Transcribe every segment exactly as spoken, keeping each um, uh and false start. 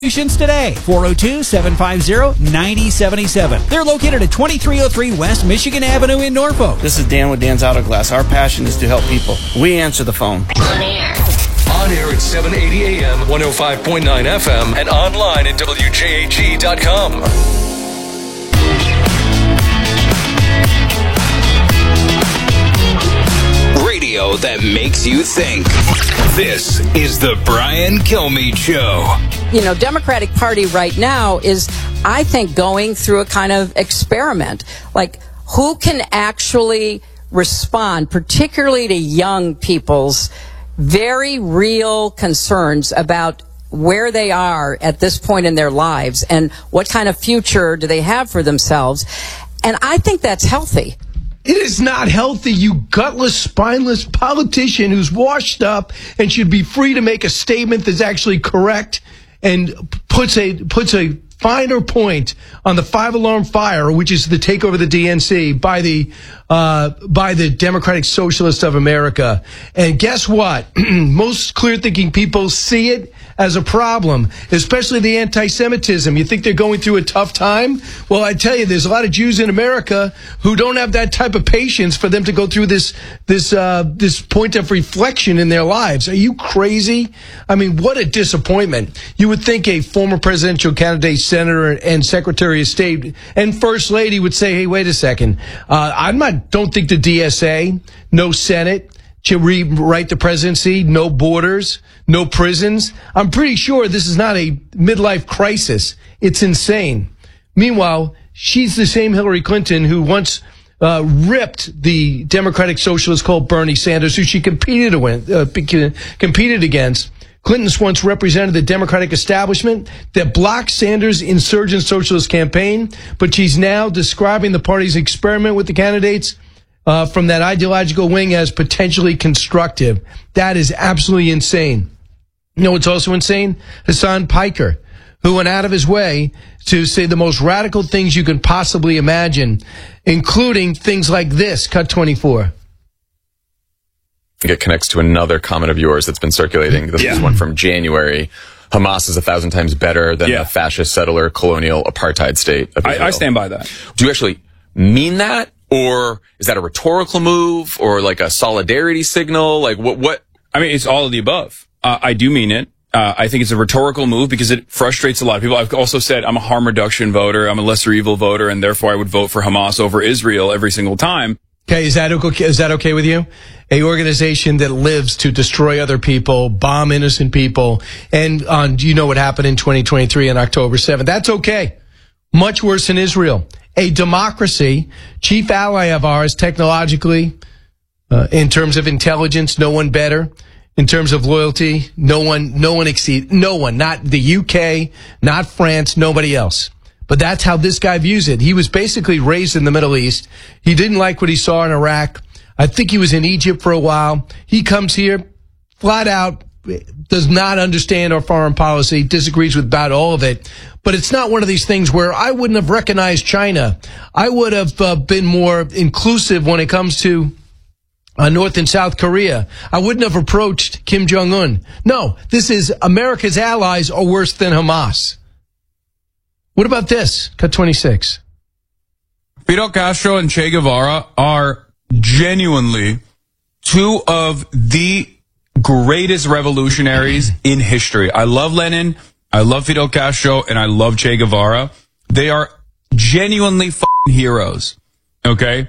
Today, four oh two, seven five zero, nine oh seven seven. They're located at twenty-three oh three West Michigan Avenue in Norfolk. This is Dan with Dan's Auto Glass. Our passion is to help people. We answer the phone. On air. On air at seven eighty A M, one oh five point nine F M, and online at W J A G dot com. Radio that makes you think. This is the Brian Kilmeade Show. You know, Democratic Party right now is, I think, going through a kind of experiment. Like, who can actually respond, particularly to young people's very real concerns about where they are at this point in their lives and what kind of future do they have for themselves. And I think that's healthy. It is not healthy, you gutless, spineless politician who's washed up and should be free to make a statement that's actually correct and puts a puts a finer point on the five-alarm fire, which is the takeover of the D N C by the uh, by the Democratic Socialists of America. And guess what? Most clear-thinking people see it as a problem, especially the anti-Semitism. You think they're going through a tough time? Well, I tell you, there's a lot of Jews in America who don't have that type of patience for them to go through this this uh, this point of reflection in their lives. Are you crazy? I mean, what a disappointment. You would think a former presidential candidate, senator, and secretary of state and first lady would say, hey, wait a second. Uh, I'm not, don't think the D S A, no Senate, to rewrite the presidency, no borders, no prisons. I'm pretty sure this is not a midlife crisis. It's insane. Meanwhile, she's the same Hillary Clinton who once uh, ripped the Democratic Socialist called Bernie Sanders, who she competed, uh, competed against. Clinton once represented the Democratic establishment that blocked Sanders' insurgent socialist campaign, but she's now describing the party's experiment with the candidates uh, from that ideological wing as potentially constructive. That is absolutely insane. You know what's also insane? Hassan Piker, who went out of his way to say the most radical things you can possibly imagine, including things like this. Cut twenty-four. It connects to another comment of yours that's been circulating. This yeah. is one from January. Hamas is a thousand times better than yeah. the fascist, settler, colonial, apartheid state of Israel. I, I stand by that. Do you actually mean that? Or is that a rhetorical move? Or like a solidarity signal? Like what? What? I mean, it's all of the above. Uh, I do mean it. Uh, I think it's a rhetorical move because it frustrates a lot of people. I've also said I'm a harm reduction voter. I'm a lesser evil voter, and therefore I would vote for Hamas over Israel every single time. Okay, is that okay? Is that okay with you? A organization that lives to destroy other people, bomb innocent people, and on, you know what happened in twenty twenty-three on October seventh. That's okay. Much worse in Israel. A democracy, chief ally of ours technologically, uh, in terms of intelligence, no one better. In terms of loyalty, no one, no one exceed, no one, not the U K, not France, nobody else. But that's how this guy views it. He was basically raised in the Middle East. He didn't like what he saw in Iraq. I think he was in Egypt for a while. He comes here flat out, does not understand our foreign policy, disagrees with about all of it. But it's not one of these things where I wouldn't have recognized China. I would have uh, been more inclusive when it comes to uh, North and South Korea. I wouldn't have approached Kim Jong-un. No, this is America's allies are worse than Hamas. What about this? Cut twenty-six. Fidel Castro and Che Guevara are genuinely two of the greatest revolutionaries in history. I love Lenin, I love Fidel Castro, and I love Che Guevara. They are genuinely f***ing heroes. Okay?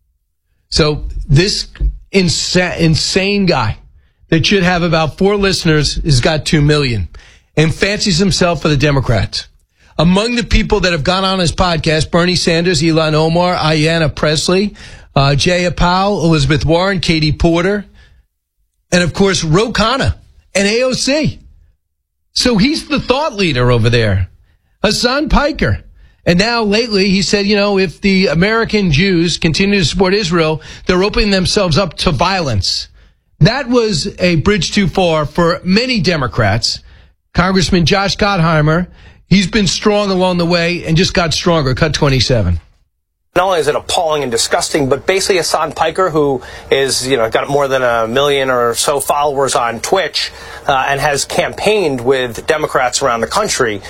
So this insa- insane guy that should have about four listeners has got two million and fancies himself for the Democrats. Among the people that have gone on his podcast, Bernie Sanders, Ilhan Omar, Ayanna Pressley, uh, Jaya Powell, Elizabeth Warren, Katie Porter, and, of course, Ro Khanna and A O C. So he's the thought leader over there. Hassan Piker. And now, lately, he said, you know, if the American Jews continue to support Israel, they're opening themselves up to violence. That was a bridge too far for many Democrats. Congressman Josh Gottheimer, he's been strong along the way and just got stronger. Cut twenty-seven. Not only is it appalling and disgusting, but basically Hassan Piker, who is, you know, got more than a million or so followers on Twitch uh, and has campaigned with Democrats around the country,